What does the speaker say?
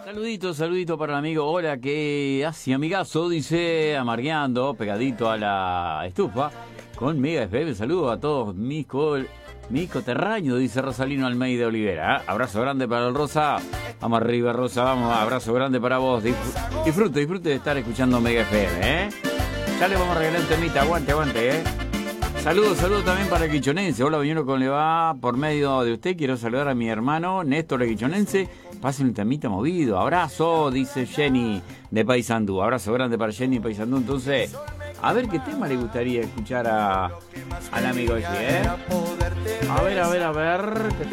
Saludito para el amigo. Hola, ¿qué hace, amigazo? Dice, amargueando, pegadito a la estufa, con Mega FM. Saludo a todos mis coterráneos, dice Rosalino Almeida Olivera. Abrazo grande para el Rosa. Vamos arriba, Rosa, vamos. Abrazo grande para vos. Disfrute de estar escuchando Mega FM, Ya le vamos a regalar un temita. Aguante, Saludos también para el quichonense. Hola, Viñuelo, ¿cómo le va? Por medio de usted quiero saludar a mi hermano Néstor el quichonense. Pasen un temita movido. Abrazo, dice Jenny de Paysandú. Abrazo grande para Jenny de Paysandú. Entonces, a ver qué tema le gustaría escuchar al amigo allí, A ver, ¿qué